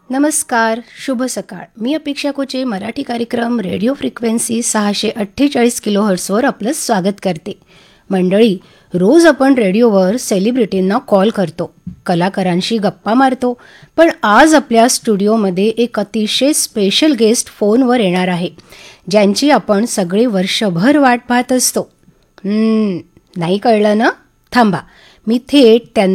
नमस्कार, शुभ सकाळ. मी अपेक्षा कोचे मराठी कार्यक्रम रेडिओ फ्रिक्वेन्सी 648 किलोहर्ट्झवर आपलं स्वागत करते. मंडळी, रोज आपण रेडिओवर सेलिब्रिटींना कॉल करतो, कलाकारांशी गप्पा मारतो, पण आज आपल्या स्टुडिओमध्ये एक अतिशय स्पेशल गेस्ट फोनवर येणार आहे, ज्यांची आपण सगळे वर्षभर वाट पाहत असतो. नाही कळलं ना? थांबा, मी थेट त्यांना